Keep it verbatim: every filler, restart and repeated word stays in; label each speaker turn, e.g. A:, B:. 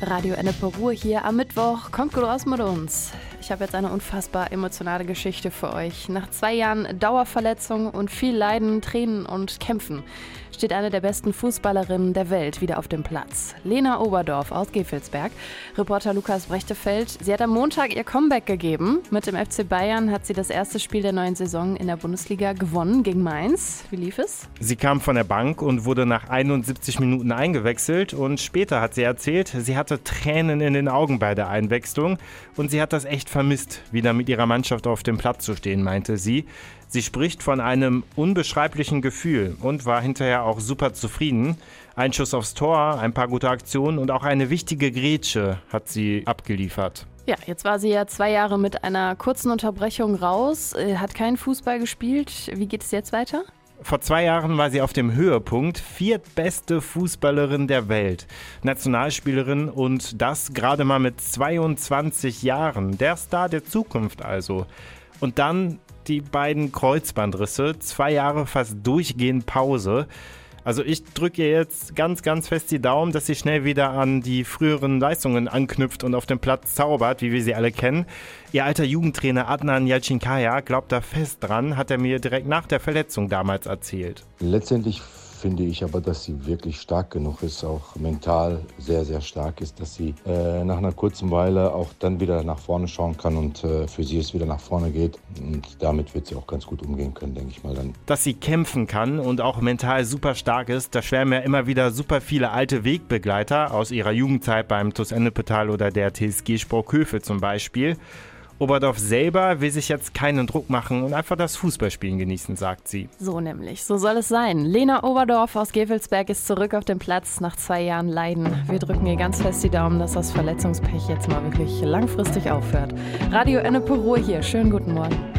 A: Radio Ennepe Ruhr hier am Mittwoch. Kommt gut raus mit uns. Ich habe jetzt eine unfassbar emotionale Geschichte für euch. Nach zwei Jahren Dauerverletzung und viel Leiden, Tränen und Kämpfen steht eine der besten Fußballerinnen der Welt wieder auf dem Platz. Lena Oberdorf aus Gevelsberg. Reporter Lukas Brechtefeld. Sie hat am Montag ihr Comeback gegeben. Mit dem F C Bayern hat sie das erste Spiel der neuen Saison in der Bundesliga gewonnen gegen Mainz. Wie lief es?
B: Sie kam von der Bank und wurde nach einundsiebzig Minuten eingewechselt. Und später hat sie erzählt, sie hatte Tränen in den Augen bei der Einwechslung. Und sie hat das echt vermisst, wieder mit ihrer Mannschaft auf dem Platz zu stehen, meinte sie. Sie spricht von einem unbeschreiblichen Gefühl und war hinterher auch super zufrieden. Ein Schuss aufs Tor, ein paar gute Aktionen und auch eine wichtige Grätsche hat sie abgeliefert.
A: Ja, jetzt war sie ja zwei Jahre mit einer kurzen Unterbrechung raus, hat keinen Fußball gespielt. Wie geht es jetzt weiter?
B: Vor zwei Jahren war sie auf dem Höhepunkt, viertbeste Fußballerin der Welt, Nationalspielerin und das gerade mal mit zweiundzwanzig Jahren, der Star der Zukunft also. Und dann die beiden Kreuzbandrisse, zwei Jahre fast durchgehend Pause. Also ich drücke ihr jetzt ganz, ganz fest die Daumen, dass sie schnell wieder an die früheren Leistungen anknüpft und auf dem Platz zaubert, wie wir sie alle kennen. Ihr alter Jugendtrainer Adnan Yalcinkaya glaubt da fest dran, hat er mir direkt nach der Verletzung damals erzählt.
C: Letztendlich finde ich aber, dass sie wirklich stark genug ist, auch mental sehr, sehr stark ist, dass sie äh, nach einer kurzen Weile auch dann wieder nach vorne schauen kann und äh, für sie es wieder nach vorne geht. Und damit wird sie auch ganz gut umgehen können, denke ich mal dann.
B: Dass sie kämpfen kann und auch mental super stark ist, da schwärmen ja immer wieder super viele alte Wegbegleiter aus ihrer Jugendzeit beim T u S Ennepetal oder der T S G Sprockhövel zum Beispiel. Oberdorf selber will sich jetzt keinen Druck machen und einfach das Fußballspielen genießen, sagt sie.
A: So nämlich, so soll es sein. Lena Oberdorf aus Gevelsberg ist zurück auf dem Platz nach zwei Jahren Leiden. Wir drücken ihr ganz fest die Daumen, dass das Verletzungspech jetzt mal wirklich langfristig aufhört. Radio Ennepe Ruhr hier, schönen guten Morgen.